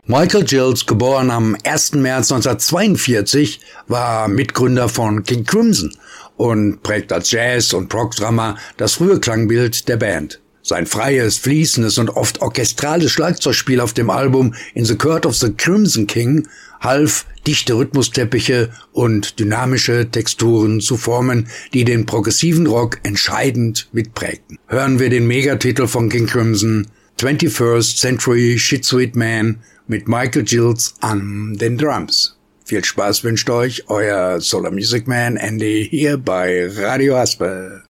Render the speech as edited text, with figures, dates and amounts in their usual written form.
Michael Gills, geboren am 1. März 1942, war Mitgründer von King Crimson und prägt als Jazz- und Prog-Drummer das frühe Klangbild der Band. Sein freies, fließendes und oft orchestrales Schlagzeugspiel auf dem Album In the Court of the Crimson King half, dichte Rhythmusteppiche und dynamische Texturen zu formen, die den progressiven Rock entscheidend mitprägten. Hören wir den Megatitel von King Crimson, 21st Century Shit Sweet Man, mit Michael Gills an den Drums. Viel Spaß wünscht euch euer Solar Music Man Andy hier bei Radio Aspe.